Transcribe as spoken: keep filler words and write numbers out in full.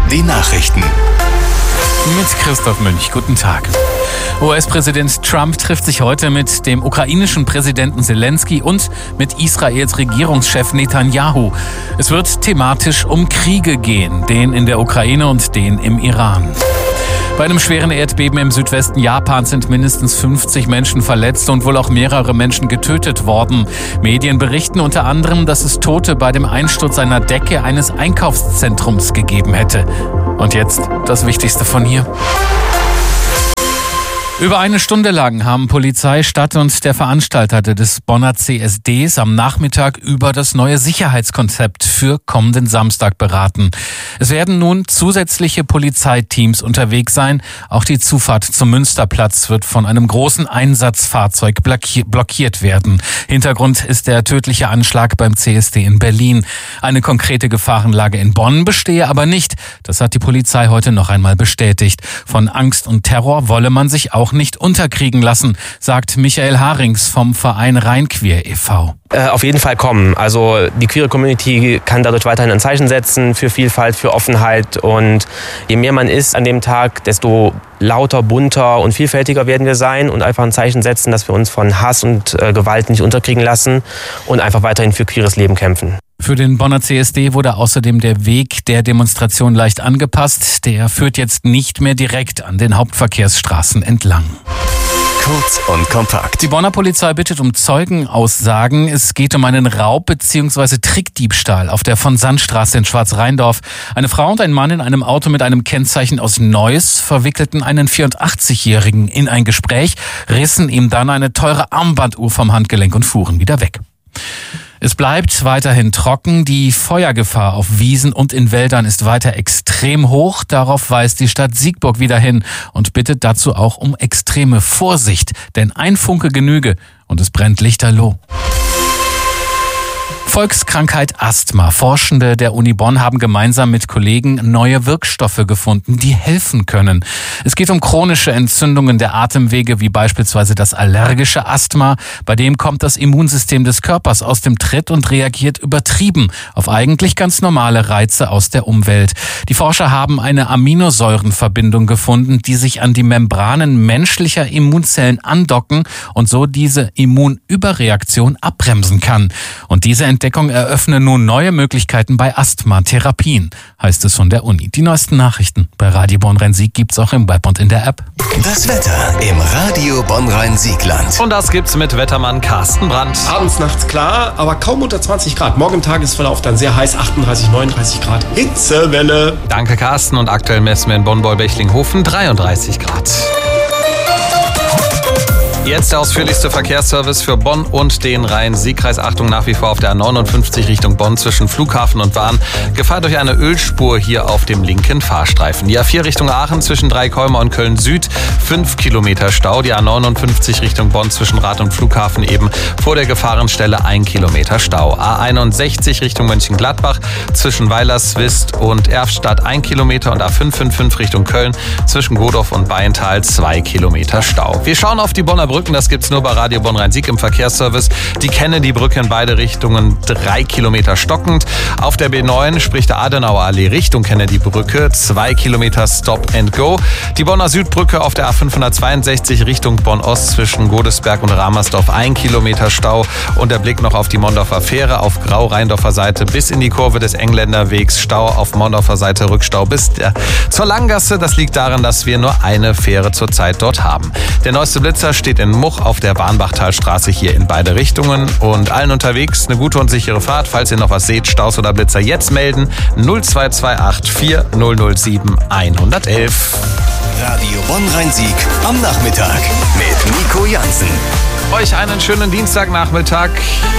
den Nachrichten. Mit Christoph Münch. Guten Tag. U S-Präsident Trump trifft sich heute mit dem ukrainischen Präsidenten Zelensky und mit Israels Regierungschef Netanyahu. Es wird thematisch um Kriege gehen, den in der Ukraine und den im Iran. Bei einem schweren Erdbeben im Südwesten Japans sind mindestens fünfzig Menschen verletzt und wohl auch mehrere Menschen getötet worden. Medien berichten unter anderem, dass es Tote bei dem Einsturz einer Decke eines Einkaufszentrums gegeben hätte. Und jetzt das Wichtigste von hier. Über eine Stunde lang haben Polizei, Stadt und der Veranstalter des Bonner C S Ds am Nachmittag über das neue Sicherheitskonzept für kommenden Samstag beraten. Es werden nun zusätzliche Polizeiteams unterwegs sein. Auch die Zufahrt zum Münsterplatz wird von einem großen Einsatzfahrzeug blockiert werden. Hintergrund ist der tödliche Anschlag beim C S D in Berlin. Eine konkrete Gefahrenlage in Bonn bestehe aber nicht. Das hat die Polizei heute noch einmal bestätigt. Von Angst und Terror wolle man sich auch nicht unterkriegen lassen, sagt Michael Harings vom Verein Rheinqueer e V Äh, auf jeden Fall kommen. Also die queere Community kann dadurch weiterhin ein Zeichen setzen für Vielfalt, für Offenheit. Und je mehr man ist an dem Tag, desto lauter, bunter und vielfältiger werden wir sein und einfach ein Zeichen setzen, dass wir uns von Hass und äh, Gewalt nicht unterkriegen lassen und einfach weiterhin für queeres Leben kämpfen. Für den Bonner C S D wurde außerdem der Weg der Demonstration leicht angepasst. Der führt jetzt nicht mehr direkt an den Hauptverkehrsstraßen entlang. Kurz und kompakt. Die Bonner Polizei bittet um Zeugenaussagen. Es geht um einen Raub bzw. Trickdiebstahl auf der Von-Sand-Straße in Schwarzrheindorf. Eine Frau und ein Mann in einem Auto mit einem Kennzeichen aus Neuss verwickelten einen vierundachtzigjährigen in ein Gespräch, rissen ihm dann eine teure Armbanduhr vom Handgelenk und fuhren wieder weg. Es bleibt weiterhin trocken. Die Feuergefahr auf Wiesen und in Wäldern ist weiter extrem hoch. Darauf weist die Stadt Siegburg wieder hin und bittet dazu auch um extreme Vorsicht. Denn ein Funke genüge und es brennt lichterloh. Volkskrankheit Asthma. Forschende der Uni Bonn haben gemeinsam mit Kollegen neue Wirkstoffe gefunden, die helfen können. Es geht um chronische Entzündungen der Atemwege, wie beispielsweise das allergische Asthma. Bei dem kommt das Immunsystem des Körpers aus dem Tritt und reagiert übertrieben auf eigentlich ganz normale Reize aus der Umwelt. Die Forscher haben eine Aminosäurenverbindung gefunden, die sich an die Membranen menschlicher Immunzellen andocken und so diese Immunüberreaktion abbremsen kann. Und diese Entdeckung eröffne nun neue Möglichkeiten bei Asthmatherapien, heißt es von der Uni. Die neuesten Nachrichten bei Radio Bonn-Rhein-Sieg gibt's auch im Web und in der App. Das Wetter im Radio Bonn-Rhein-Siegland. Und das gibt's mit Wettermann Carsten Brandt. Abends, nachts klar, aber kaum unter zwanzig Grad. Morgen im Tagesverlauf dann sehr heiß, achtunddreißig, neununddreißig Grad. Hitzewelle. Danke Carsten, und aktuell messen wir in Bonn-Beulbechlinghofen dreiunddreißig Grad. Jetzt der ausführlichste Verkehrsservice für Bonn und den Rhein-Sieg-Kreis. Achtung, nach wie vor auf der A neunundfünfzig Richtung Bonn zwischen Flughafen und Bahn. Gefahr durch eine Ölspur hier auf dem linken Fahrstreifen. Die A vier Richtung Aachen zwischen Dreikolmer und Köln Süd, fünf Kilometer Stau. Die A neunundfünfzig Richtung Bonn zwischen Rath und Flughafen eben vor der Gefahrenstelle ein Kilometer Stau. A einundsechzig Richtung Mönchengladbach zwischen Weilerswist und Erftstadt ein Kilometer und A fünfhundertfünfundfünfzig Richtung Köln zwischen Godorf und Beintal zwei Kilometer Stau. Wir schauen auf die Bonner Brücken, das gibt's nur bei Radio Bonn-Rhein-Sieg im Verkehrsservice. Die Kennedy-Brücke in beide Richtungen drei Kilometer stockend. Auf der B neun, sprich der Adenauer Allee Richtung Kennedy-Brücke, zwei Kilometer Stop and Go. Die Bonner Südbrücke auf der A fünfhundertzweiundsechzig Richtung Bonn-Ost zwischen Godesberg und Ramersdorf ein Kilometer Stau. Und der Blick noch auf die Mondorfer Fähre auf Grau-Rheindorfer Seite bis in die Kurve des Engländerwegs. Stau auf Mondorfer Seite, Rückstau bis der, zur Langgasse. Das liegt daran, dass wir nur eine Fähre zurzeit dort haben. Der neueste Blitzer steht in Much auf der Warnbachtalstraße hier in beide Richtungen. Und allen unterwegs eine gute und sichere Fahrt. Falls ihr noch was seht, Staus oder Blitzer, jetzt melden. null zwei zwei acht vier null null sieben eins eins eins. Radio Bonn-Rhein-Sieg am Nachmittag mit Nico Jansen. Euch einen schönen Dienstagnachmittag.